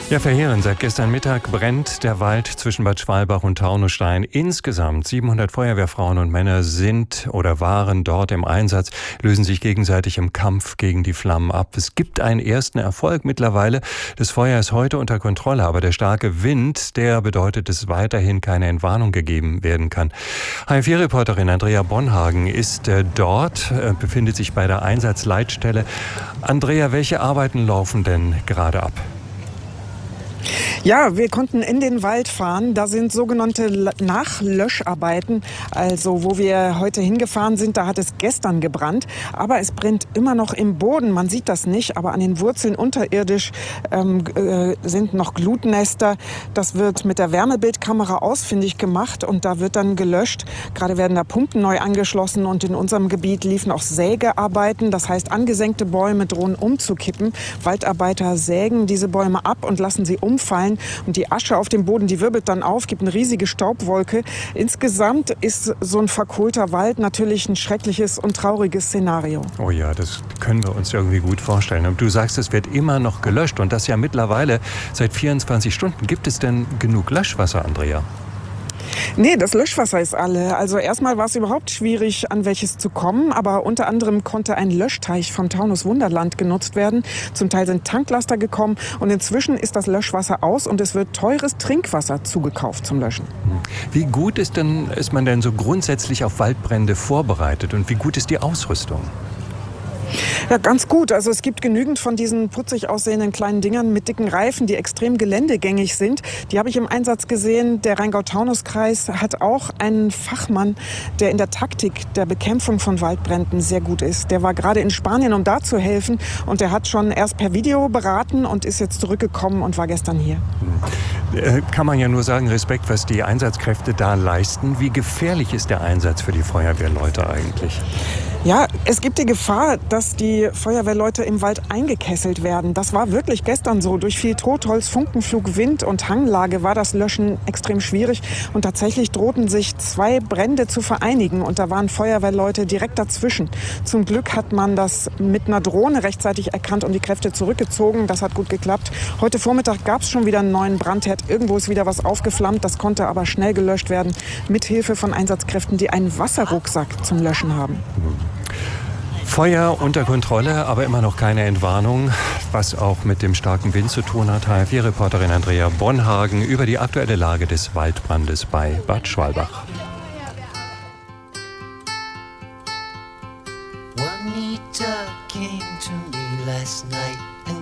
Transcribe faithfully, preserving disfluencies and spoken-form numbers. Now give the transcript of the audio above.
Ja, verheerend. Seit gestern Mittag brennt der Wald zwischen Bad Schwalbach und Taunusstein. Insgesamt siebenhundert Feuerwehrfrauen und Männer sind oder waren dort im Einsatz, lösen sich gegenseitig im Kampf gegen die Flammen ab. Es gibt einen ersten Erfolg mittlerweile. Das Feuer ist heute unter Kontrolle, aber der starke Wind, der bedeutet, dass weiterhin keine Entwarnung gegeben werden kann. H vier Reporterin Andrea Bonhagen ist äh, dort, äh, befindet sich bei der Einsatzleitstelle. Andrea, welche Arbeiten laufen denn gerade ab? Ja, wir konnten in den Wald fahren. Da sind sogenannte Nachlöscharbeiten. Also wo wir heute hingefahren sind, da hat es gestern gebrannt. Aber es brennt immer noch im Boden. Man sieht das nicht, aber an den Wurzeln unterirdisch ähm, äh, sind noch Glutnester. Das wird mit der Wärmebildkamera ausfindig gemacht und da wird dann gelöscht. Gerade werden da Pumpen neu angeschlossen und in unserem Gebiet liefen auch Sägearbeiten. Das heißt, angesenkte Bäume drohen umzukippen. Waldarbeiter sägen diese Bäume ab und lassen sie umfallen. Und die Asche auf dem Boden, die wirbelt dann auf, gibt eine riesige Staubwolke. Insgesamt ist so ein verkohlter Wald natürlich ein schreckliches und trauriges Szenario. Oh ja, das können wir uns irgendwie gut vorstellen. Und du sagst, es wird immer noch gelöscht und das ja mittlerweile seit vierundzwanzig Stunden. Gibt es denn genug Löschwasser, Andrea? Nee, das Löschwasser ist alle. Also erstmal war es überhaupt schwierig, an welches zu kommen. Aber unter anderem konnte ein Löschteich vom Taunus Wunderland genutzt werden. Zum Teil sind Tanklaster gekommen. Und inzwischen ist das Löschwasser aus und es wird teures Trinkwasser zugekauft zum Löschen. Wie gut ist, denn, ist man denn so grundsätzlich auf Waldbrände vorbereitet und wie gut ist die Ausrüstung? Ja, ganz gut. Also es gibt genügend von diesen putzig aussehenden kleinen Dingern mit dicken Reifen, die extrem geländegängig sind. Die habe ich im Einsatz gesehen. Der Rheingau-Taunus-Kreis hat auch einen Fachmann, der in der Taktik der Bekämpfung von Waldbränden sehr gut ist. Der war gerade in Spanien, um da zu helfen. Und der hat schon erst per Video beraten und ist jetzt zurückgekommen und war gestern hier. Äh, kann man ja nur sagen, Respekt, was die Einsatzkräfte da leisten. Wie gefährlich ist der Einsatz für die Feuerwehrleute eigentlich? Ja, es gibt die Gefahr, dass die Feuerwehrleute im Wald eingekesselt werden. Das war wirklich gestern so. Durch viel Totholz, Funkenflug, Wind und Hanglage war das Löschen extrem schwierig. Und tatsächlich drohten sich zwei Brände zu vereinigen. Und da waren Feuerwehrleute direkt dazwischen. Zum Glück hat man das mit einer Drohne rechtzeitig erkannt und die Kräfte zurückgezogen. Das hat gut geklappt. Heute Vormittag gab es schon wieder einen neuen Brandherd. Irgendwo ist wieder was aufgeflammt. Das konnte aber schnell gelöscht werden. Mit Hilfe von Einsatzkräften, die einen Wasserrucksack zum Löschen haben. Feuer unter Kontrolle, aber immer noch keine Entwarnung, was auch mit dem starken Wind zu tun hat. H vier Reporterin Andrea Bonhagen über die aktuelle Lage des Waldbrandes bei Bad Schwalbach.